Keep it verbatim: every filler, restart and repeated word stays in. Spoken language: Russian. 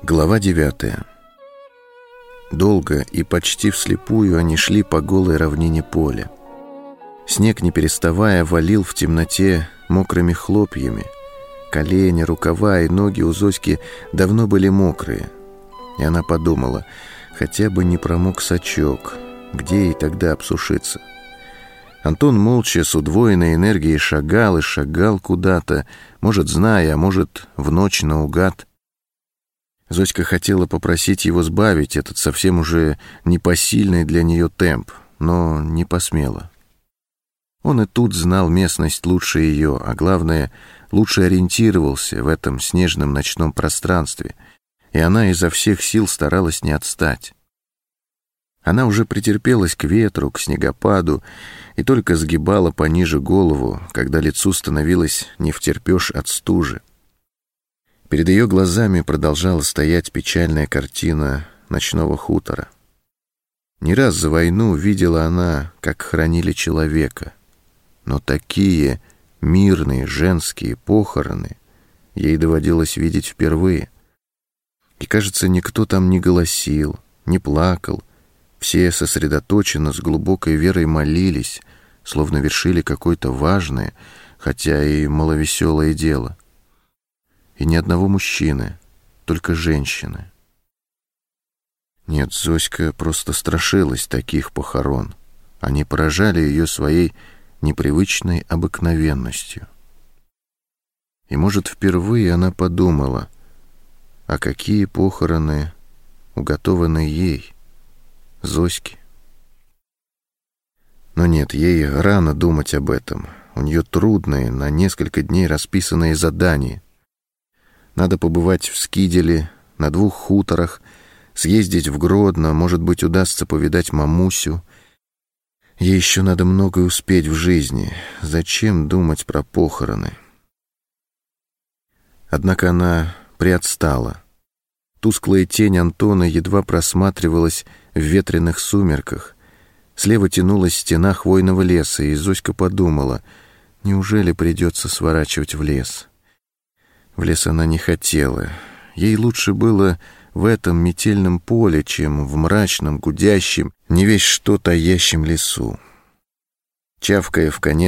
Глава девятая. Долго и почти вслепую они шли по голой равнине поля. Снег, не переставая, валил в темноте мокрыми хлопьями. Колени, рукава и ноги у Зоськи давно были мокрые. И она подумала, хотя бы не промок сачок, где ей тогда обсушиться. Антон молча с удвоенной энергией шагал и шагал куда-то, может, зная, а может, в ночь наугад. Зоська хотела попросить его сбавить этот совсем уже непосильный для нее темп, но не посмела. Он и тут знал местность лучше ее, а главное, лучше ориентировался в этом снежном ночном пространстве, и она изо всех сил старалась не отстать. Она уже претерпелась к ветру, к снегопаду, и только сгибала пониже голову, когда лицу становилось невтерпешь от стужи. Перед ее глазами продолжала стоять печальная картина ночного хутора. Не раз за войну видела она, как хоронили человека, но такие мирные женские похороны ей доводилось видеть впервые. И, кажется, никто там не голосил, не плакал, все сосредоточенно, с глубокой верой молились, словно вершили какое-то важное, хотя и маловеселое дело. И ни одного мужчины, только женщины. Нет, Зоська просто страшилась таких похорон. Они поражали ее своей непривычной обыкновенностью. И, может, впервые она подумала, а какие похороны уготованы ей, Зоське. Но нет, ей рано думать об этом. У нее трудные, на несколько дней расписанные задания. Надо побывать в Скиделе, на двух хуторах, съездить в Гродно, может быть, удастся повидать мамусю. Ей еще надо многое успеть в жизни. Зачем думать про похороны? Однако она приотстала. Тусклая тень Антона едва просматривалась в ветреных сумерках. Слева тянулась стена хвойного леса, и Зоська подумала, неужели придется сворачивать в лес? В лес она не хотела. Ей лучше было в этом метельном поле, чем в мрачном, гудящем, не весь что таящем лесу. Чавкая в конец